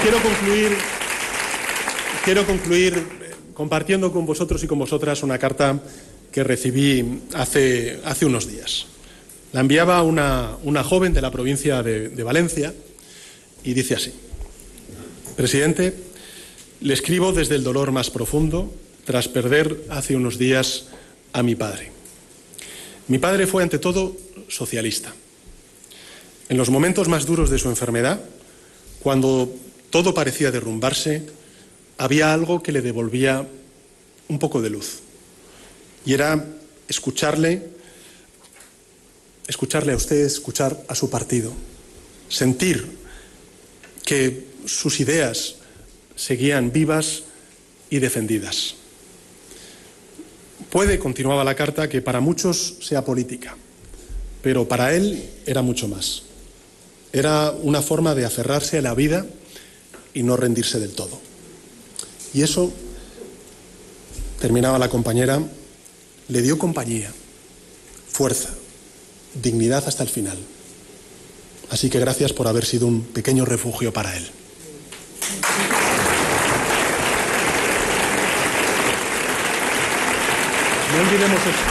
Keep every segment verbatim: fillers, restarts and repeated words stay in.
quiero concluir, quiero concluir compartiendo con vosotros y con vosotras una carta que recibí hace, hace unos días. La enviaba una, una joven de la provincia de, de Valencia y dice así: Presidente, le escribo desde el dolor más profundo tras perder hace unos días a mi padre. Mi padre fue ante todo socialista. En los momentos más duros de su enfermedad, cuando todo parecía derrumbarse, había algo que le devolvía un poco de luz. Y era escucharle, escucharle a usted, escuchar a su partido, sentir que sus ideas seguían vivas y defendidas. Puede, continuaba la carta, que para muchos sea política, pero para él era mucho más. Era una forma de aferrarse a la vida y no rendirse del todo. Y eso, terminaba la compañera, le dio compañía, fuerza, dignidad hasta el final. Así que gracias por haber sido un pequeño refugio para él. No olvidemos eso.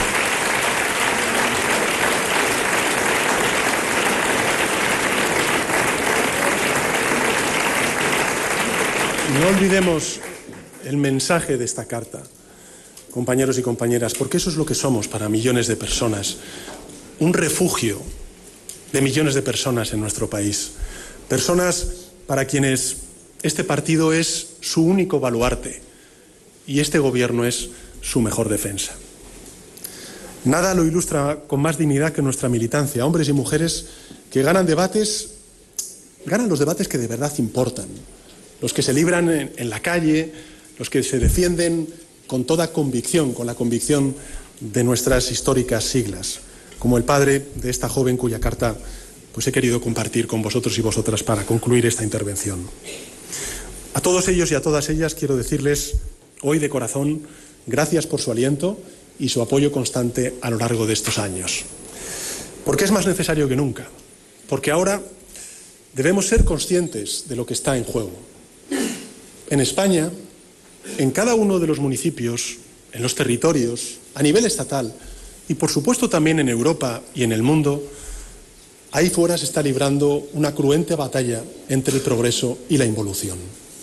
No olvidemos el mensaje de esta carta, compañeros y compañeras, porque eso es lo que somos para millones de personas. Un refugio de millones de personas en nuestro país. Personas para quienes este partido es su único baluarte y este gobierno es su mejor defensa. Nada lo ilustra con más dignidad que nuestra militancia, hombres y mujeres que ganan debates, ganan los debates que de verdad importan, los que se libran en, en la calle, los que se defienden con toda convicción, con la convicción de nuestras históricas siglas, como el padre de esta joven cuya carta pues he querido compartir con vosotros y vosotras para concluir esta intervención. A todos ellos y a todas ellas quiero decirles hoy de corazón gracias por su aliento y su apoyo constante a lo largo de estos años. Porque es más necesario que nunca, porque ahora debemos ser conscientes de lo que está en juego. En España, en cada uno de los municipios, en los territorios, a nivel estatal y por supuesto también en Europa y en el mundo, ahí fuera se está librando una cruenta batalla entre el progreso y la involución.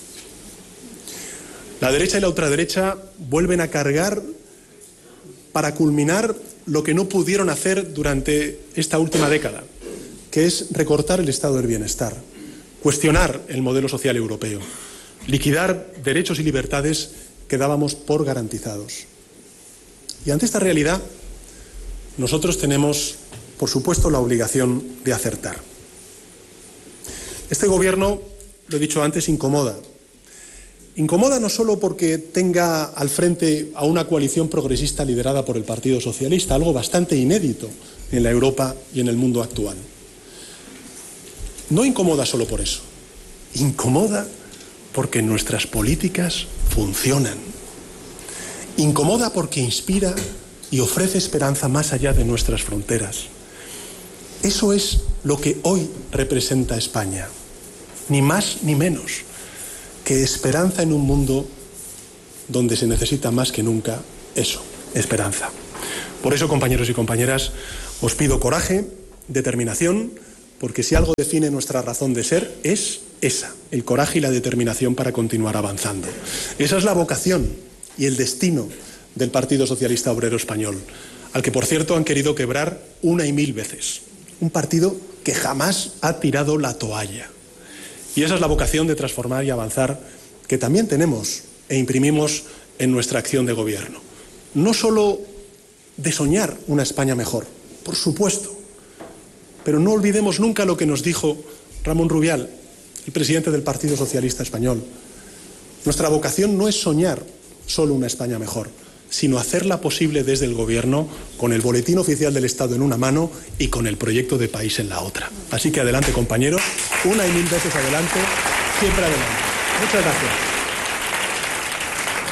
La derecha y la ultraderecha vuelven a cargar para culminar lo que no pudieron hacer durante esta última década, que es recortar el estado del bienestar, cuestionar el modelo social europeo, liquidar derechos y libertades que dábamos por garantizados. Y ante esta realidad, nosotros tenemos, por supuesto, la obligación de acertar. Este gobierno, lo he dicho antes, incomoda. Incomoda no solo porque tenga al frente a una coalición progresista liderada por el Partido Socialista, algo bastante inédito en la Europa y en el mundo actual. No incomoda solo por eso. Incomoda porque nuestras políticas funcionan. Incomoda porque inspira y ofrece esperanza más allá de nuestras fronteras. Eso es lo que hoy representa España, ni más ni menos que esperanza en un mundo donde se necesita más que nunca eso, esperanza. Por eso, compañeros y compañeras, os pido coraje, determinación, porque si algo define nuestra razón de ser es esa, el coraje y la determinación para continuar avanzando. Esa es la vocación y el destino del Partido Socialista Obrero Español, al que, por cierto, han querido quebrar una y mil veces. Un partido que jamás ha tirado la toalla. Y esa es la vocación de transformar y avanzar que también tenemos e imprimimos en nuestra acción de gobierno. No solo de soñar una España mejor, por supuesto, pero no olvidemos nunca lo que nos dijo Ramón Rubial, el presidente del Partido Socialista Español. Nuestra vocación no es soñar solo una España mejor, sino hacerla posible desde el Gobierno, con el Boletín Oficial del Estado en una mano y con el proyecto de país en la otra. Así que adelante, compañeros, una y mil veces adelante, siempre adelante. Muchas gracias.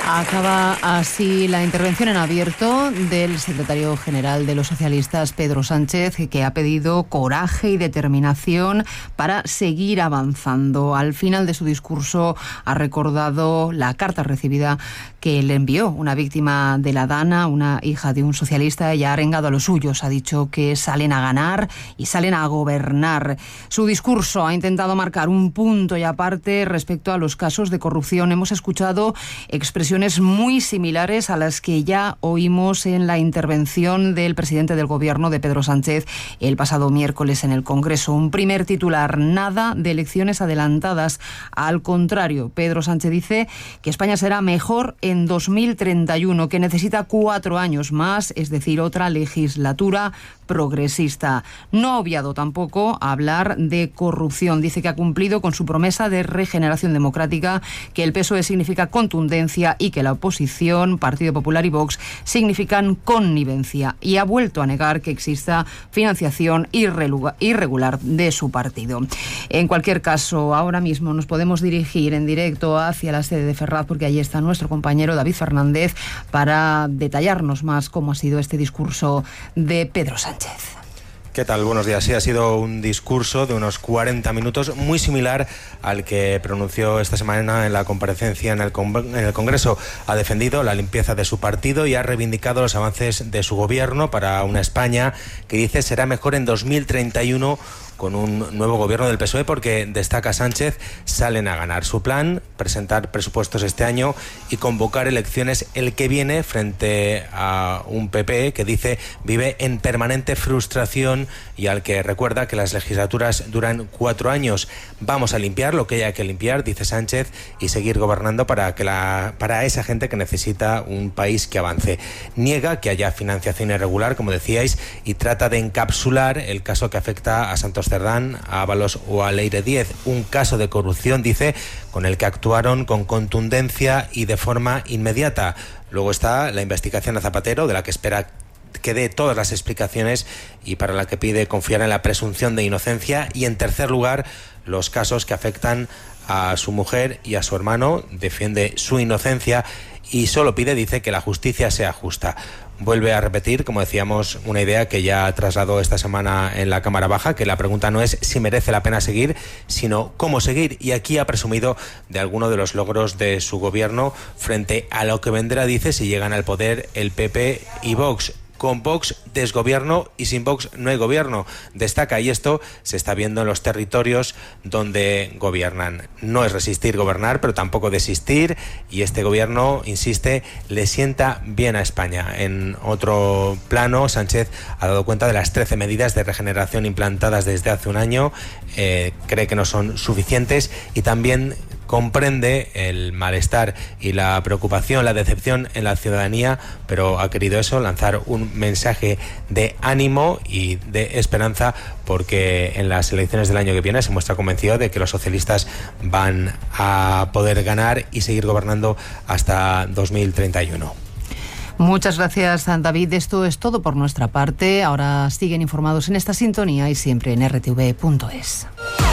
Acaba así la intervención en abierto del secretario general de los socialistas, Pedro Sánchez, que ha pedido coraje y determinación para seguir avanzando. Al final de su discurso ha recordado la carta recibida que le envió una víctima de la Dana, una hija de un socialista. Ella ha arengado a los suyos, ha dicho que salen a ganar y salen a gobernar. Su discurso ha intentado marcar un punto y aparte respecto a los casos de corrupción. Hemos escuchado expresiones muy similares a las que ya oímos en la intervención del presidente del Gobierno, de Pedro Sánchez, el pasado miércoles en el Congreso. Un primer titular: nada de elecciones adelantadas. Al contrario, Pedro Sánchez dice que España será mejor en dos mil treinta y uno, que necesita cuatro años más, es decir, otra legislatura progresista. No ha obviado tampoco hablar de corrupción. Dice que ha cumplido con su promesa de regeneración democrática, que el P S O E significa contundencia y que la oposición, Partido Popular y Vox, significan connivencia. Y ha vuelto a negar que exista financiación irregular de su partido. En cualquier caso, ahora mismo nos podemos dirigir en directo hacia la sede de Ferraz, porque allí está nuestro compañero David Fernández para detallarnos más cómo ha sido este discurso de Pedro Sánchez. ¿Qué tal? Buenos días. Sí, ha sido un discurso de unos cuarenta minutos muy similar al que pronunció esta semana en la comparecencia en el, en el Congreso. Ha defendido la limpieza de su partido y ha reivindicado los avances de su gobierno para una España que dice será mejor en dos mil treinta y uno con un nuevo gobierno del P S O E, porque, destaca Sánchez, salen a ganar. Su plan: presentar presupuestos este año y convocar elecciones el que viene, frente a un P P que dice vive en permanente frustración y al que recuerda que las legislaturas duran cuatro años. Vamos a limpiar lo que haya que limpiar, dice Sánchez, y seguir gobernando para, que la, para esa gente que necesita un país que avance. Niega que haya financiación irregular, como decíais, y trata de encapsular el caso que afecta a Santos Cerdán, a Ábalos o a Leire Díez, un caso de corrupción, dice, con el que actuaron con contundencia y de forma inmediata. Luego está la investigación a Zapatero, de la que espera que dé todas las explicaciones y para la que pide confiar en la presunción de inocencia. Y en tercer lugar, los casos que afectan a su mujer y a su hermano. Defiende su inocencia y solo pide, dice, que la justicia sea justa. Vuelve a repetir, como decíamos, una idea que ya trasladó esta semana en la Cámara Baja, que la pregunta no es si merece la pena seguir, sino cómo seguir. Y aquí ha presumido de alguno de los logros de su gobierno frente a lo que vendrá, dice, si llegan al poder el P P y Vox. Con Vox desgobierno y sin Vox no hay gobierno, destaca, y esto se está viendo en los territorios donde gobiernan. No es resistir gobernar, pero tampoco desistir, y este gobierno, insiste, le sienta bien a España. En otro plano, Sánchez ha dado cuenta de las trece medidas de regeneración implantadas desde hace un año, eh, cree que no son suficientes y también comprende el malestar y la preocupación, la decepción en la ciudadanía, pero ha querido eso, lanzar un mensaje de ánimo y de esperanza, porque en las elecciones del año que viene se muestra convencido de que los socialistas van a poder ganar y seguir gobernando hasta dos mil treinta y uno. Muchas gracias, David. Esto es todo por nuestra parte. Ahora siguen informados en esta sintonía y siempre en R T V punto es.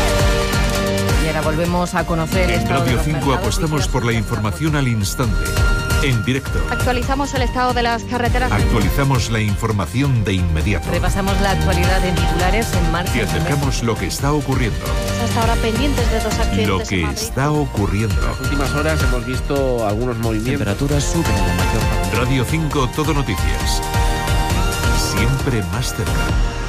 Y ahora volvemos a conocer... En Radio cinco apostamos por la información al instante, en directo. Actualizamos el estado de las carreteras. Actualizamos la información de inmediato. Repasamos la actualidad en titulares en marcha. Y acercamos lo que está ocurriendo. Hasta ahora pendientes de dos accidentes. Lo que está ocurriendo. En las últimas horas hemos visto algunos movimientos. Temperaturas suben en la mayor parte. Radio cinco, todo noticias. Siempre más cerca.